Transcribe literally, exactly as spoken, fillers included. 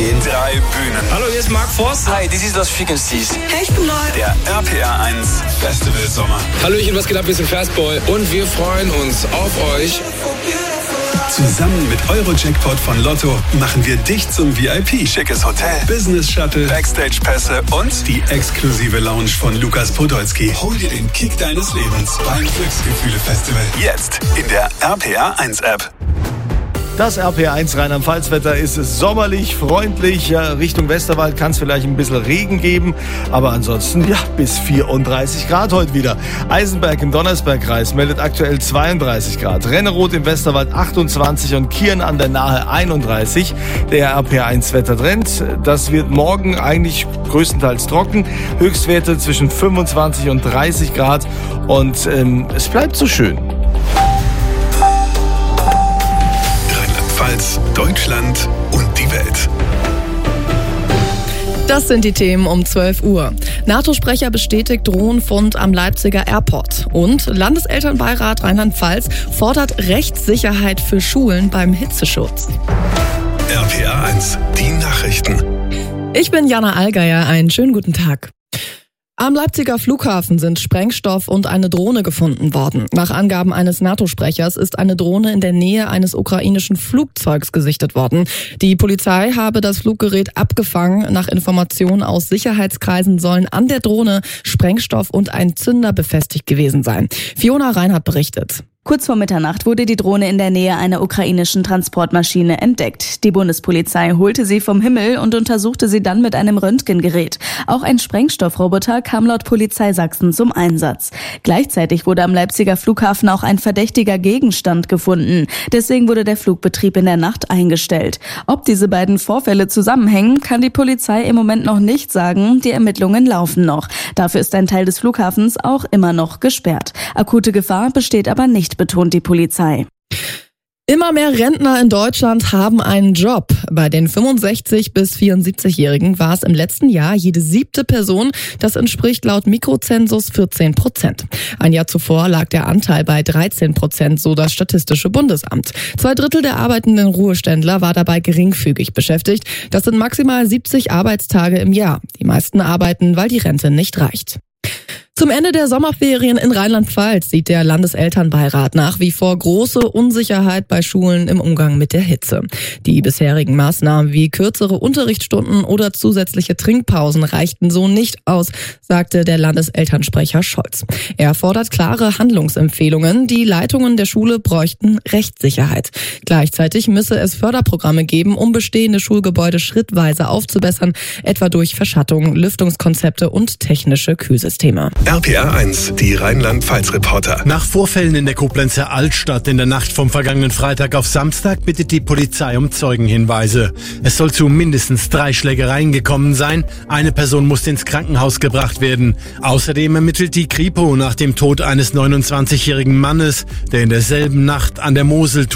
gehen. Drei Bühnen. Hallo, hier ist Mark Forster. Hi, this is Los Frequencies. Hey, ich bin Neu. Der R P R eins Festival Sommer. Hallöchen, was geht ab? Wir sind Fastboy und wir freuen uns auf euch. Zusammen mit Euro-Jackpot von Lotto machen wir dich zum V I P. Schickes Hotel, Business-Shuttle, Backstage-Pässe und die exklusive Lounge von Lukas Podolski. Hol dir den Kick deines Lebens beim Glücksgefühle-Festival. Jetzt in der R P R eins App. Das R P R eins Rheinland-Pfalz-Wetter ist sommerlich, freundlich. Ja, Richtung Westerwald kann es vielleicht ein bisschen Regen geben, aber ansonsten ja bis vierunddreißig Grad heute wieder. Eisenberg im Donnersbergkreis meldet aktuell zweiunddreißig Grad. Renneroth im Westerwald achtundzwanzig und Kirn an der Nahe einunddreißig. Der R P R eins Wettertrend, das wird morgen eigentlich größtenteils trocken. Höchstwerte zwischen fünfundzwanzig und dreißig Grad und ähm, es bleibt so schön. Deutschland und die Welt. Das sind die Themen um zwölf Uhr. NATO-Sprecher bestätigt Drohnenfund am Leipziger Airport. Und Landeselternbeirat Rheinland-Pfalz fordert Rechtssicherheit für Schulen beim Hitzeschutz. R P R eins, die Nachrichten. Ich bin Jana Allgeier, einen schönen guten Tag. Am Leipziger Flughafen sind Sprengstoff und eine Drohne gefunden worden. Nach Angaben eines NATO-Sprechers ist eine Drohne in der Nähe eines ukrainischen Flugzeugs gesichtet worden. Die Polizei habe das Fluggerät abgefangen. Nach Informationen aus Sicherheitskreisen sollen an der Drohne Sprengstoff und ein Zünder befestigt gewesen sein. Fiona Reinhardt berichtet. Kurz vor Mitternacht wurde die Drohne in der Nähe einer ukrainischen Transportmaschine entdeckt. Die Bundespolizei holte sie vom Himmel und untersuchte sie dann mit einem Röntgengerät. Auch ein Sprengstoffroboter kam laut Polizei Sachsen zum Einsatz. Gleichzeitig wurde am Leipziger Flughafen auch ein verdächtiger Gegenstand gefunden. Deswegen wurde der Flugbetrieb in der Nacht eingestellt. Ob diese beiden Vorfälle zusammenhängen, kann die Polizei im Moment noch nicht sagen. Die Ermittlungen laufen noch. Dafür ist ein Teil des Flughafens auch immer noch gesperrt. Akute Gefahr besteht aber nicht, betont die Polizei. Immer mehr Rentner in Deutschland haben einen Job. Bei den fünfundsechzig- bis vierundsiebzigjährigen war es im letzten Jahr jede siebte Person. Das entspricht laut Mikrozensus vierzehn Prozent. Ein Jahr zuvor lag der Anteil bei dreizehn Prozent, so das Statistische Bundesamt. Zwei Drittel der arbeitenden Ruheständler war dabei geringfügig beschäftigt. Das sind maximal siebzig Arbeitstage im Jahr. Die meisten arbeiten, weil die Rente nicht reicht. Zum Ende der Sommerferien in Rheinland-Pfalz sieht der Landeselternbeirat nach wie vor große Unsicherheit bei Schulen im Umgang mit der Hitze. Die bisherigen Maßnahmen wie kürzere Unterrichtsstunden oder zusätzliche Trinkpausen reichten so nicht aus, sagte der Landeselternsprecher Scholz. Er fordert klare Handlungsempfehlungen. Die Leitungen der Schule bräuchten Rechtssicherheit. Gleichzeitig müsse es Förderprogramme geben, um bestehende Schulgebäude schrittweise aufzubessern, etwa durch Verschattung, Lüftungskonzepte und technische Kühlsysteme. R P R eins, die Rheinland-Pfalz-Reporter. Nach Vorfällen in der Koblenzer Altstadt in der Nacht vom vergangenen Freitag auf Samstag bittet die Polizei um Zeugenhinweise. Es soll zu mindestens drei Schlägereien gekommen sein. Eine Person musste ins Krankenhaus gebracht werden. Außerdem ermittelt die Kripo nach dem Tod eines neunundzwanzigjährigen Mannes, der in derselben Nacht an der Mosel